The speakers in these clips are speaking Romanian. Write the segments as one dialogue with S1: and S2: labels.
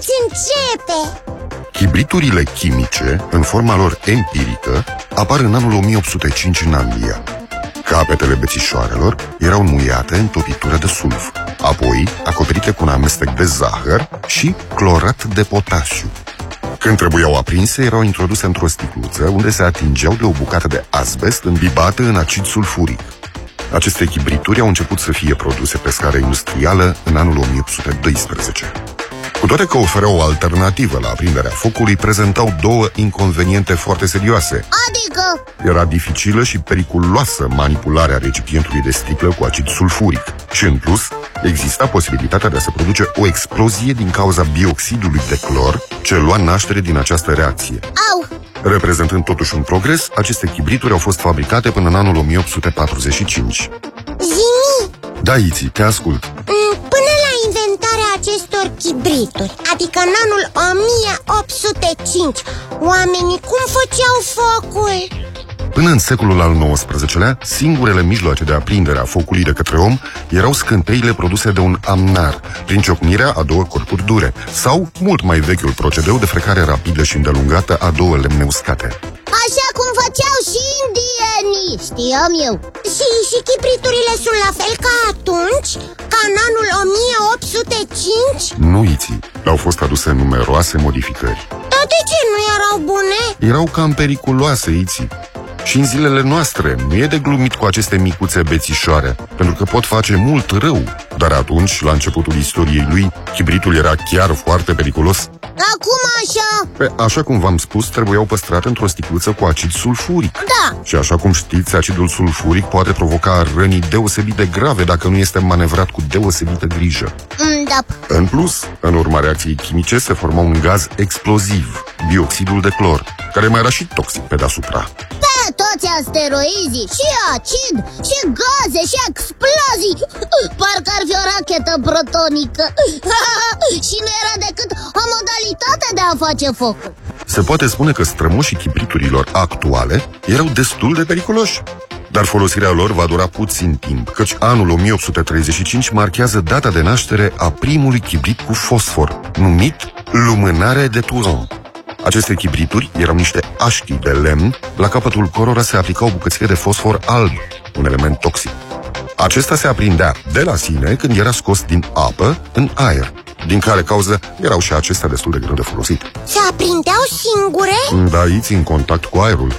S1: începe!
S2: Chibriturile chimice, în forma lor empirică, apar în anul 1805 în Anglia. Capetele bețișoarelor erau înmuiate în topitură de sulf, apoi acoperite cu un amestec de zahăr și clorat de potasiu. Când trebuiau aprinse, erau introduse într-o sticluță unde se atingeau de o bucată de azbest îmbibată în acid sulfuric. Aceste chibrituri au început să fie produse pe scară industrială în anul 1812. Cu toate că ofereau o alternativă la aprinderea focului, prezentau două inconveniente foarte serioase.
S1: Adică?
S2: Era dificilă și periculoasă manipularea recipientului de sticlă cu acid sulfuric și, în plus, exista posibilitatea de a se produce o explozie din cauza bioxidului de clor ce lua naștere din această reacție.
S1: Au!
S2: Reprezentând totuși un progres, aceste chibrituri au fost fabricate până în anul 1845.
S1: Zimi!
S2: Da, Iți, te ascult.
S1: Până la inventarea acestor chibrituri, adică în anul 1805, oamenii cum făceau focul?
S2: Până în secolul al XIX-lea, singurele mijloace de aprindere a focului de către om erau scânteile produse de un amnar, prin ciocnirea a două corpuri dure, sau, mult mai vechiul procedeu de frecare rapidă și îndelungată a două lemne uscate.
S1: Așa cum făceau și indienii, știam eu. Și chibriturile sunt la fel ca atunci? Ca în anul 1805?
S2: Nu, Iți, au fost aduse numeroase modificări.
S1: Dar de ce nu erau bune?
S2: Erau cam periculoase, Iți. Și în zilele noastre nu e de glumit cu aceste micuțe bețișoare, pentru că pot face mult rău. Dar atunci, la începutul istoriei lui, chibritul era chiar foarte periculos.
S1: Acum așa?
S2: Așa cum v-am spus, trebuiau păstrate într-o sticluță cu acid sulfuric.
S1: Da.
S2: Și așa cum știți, acidul sulfuric poate provoca răni deosebit de grave dacă nu este manevrat cu deosebită grijă.
S1: Da.
S2: În plus, în urma reacției chimice se forma un gaz exploziv, bioxidul de clor, care mai era și toxic pe deasupra.
S1: Toți asteroizii, și acid, și gaze, și explozii. Parcă ar fi o rachetă protonică. Și nu era decât o modalitate de a face focul.
S2: Se poate spune că strămoșii chibriturilor actuale erau destul de periculoși. Dar folosirea lor va dura puțin timp, căci anul 1835 marchează data de naștere a primului chibrit cu fosfor, numit lumânare de Turon. Aceste chibrituri erau niște așchi de lemn, la capătul cărora se aplicau bucățile de fosfor alb, un element toxic. Acesta se aprindea de la sine când era scos din apă în aer, din care cauză erau și acestea destul de greu de folosit.
S1: Se aprindeau singure?
S2: Da, Iți, în contact cu aerul.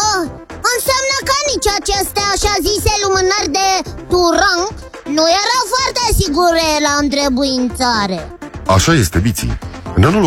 S1: Înseamnă că nici acestea așa zise lumânări de Turon nu erau foarte sigure la întrebuințare.
S2: Așa este, Biții. În anul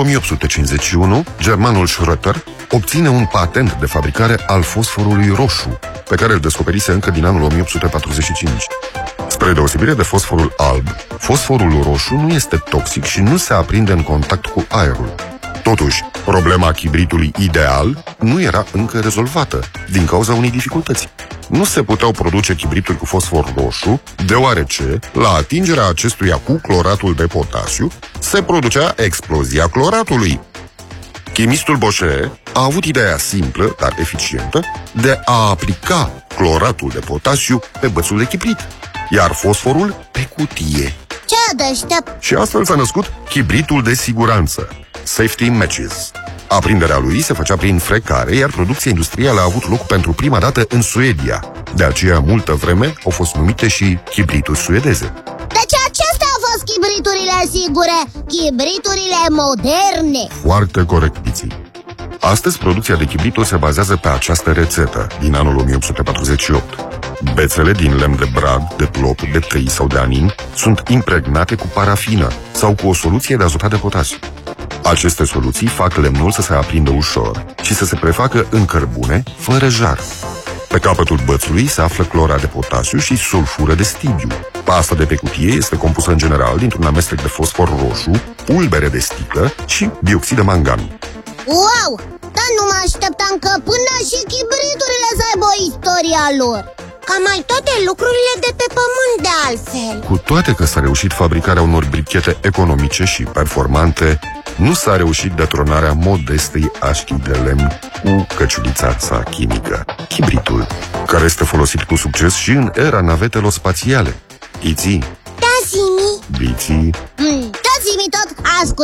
S2: 1851, germanul Schröter obține un patent de fabricare al fosforului roșu, pe care îl descoperise încă din anul 1845. Spre deosebire de fosforul alb, fosforul roșu nu este toxic și nu se aprinde în contact cu aerul. Totuși, problema chibritului ideal nu era încă rezolvată, din cauza unei dificultăți. Nu se puteau produce chibrituri cu fosfor roșu, deoarece, la atingerea acestuia cu cloratul de potasiu, se producea explozia cloratului. Chimistul Bochet a avut ideea simplă, dar eficientă, de a aplica cloratul de potasiu pe bățul de chibrit, iar fosforul pe cutie.
S1: Ce deștept!
S2: Și astfel s-a născut chibritul de siguranță, Safety Matches. Aprinderea lui se făcea prin frecare, iar producția industrială a avut loc pentru prima dată în Suedia. De aceea, multă vreme, au fost numite și chibrituri suedeze.
S1: Deci acestea au fost chibriturile sigure, chibriturile moderne.
S2: Foarte corect, Biții. Astăzi, producția de chibrituri se bazează pe această rețetă din anul 1848. Bețele din lemn de brad, de plop, de tei sau de anin sunt impregnate cu parafină sau cu o soluție de azotat de potasiu. Aceste soluții fac lemnul să se aprindă ușor și să se prefacă în cărbune, fără jar. Pe capătul bățului se află clora de potasiu și sulfură de stibiu. Pasta de pe cutie este compusă în general dintr-un amestec de fosfor roșu, pulbere de sticlă și bioxid de mangan.
S1: Wow! Dar nu mă așteptam că până și chibriturile să aibă o istoria lor. Ca mai toate lucrurile de pe pământ, de altfel.
S2: Cu toate că s-a reușit fabricarea unor brichete economice și performante, nu s-a reușit detronarea modestei așchii de lemn cu căciulița sa chimică, chibritul, care este folosit cu succes și în era navetelor spațiale. Iți?
S1: Da, Zimi?
S2: Biții?
S1: Da, Zimi tot, ascult.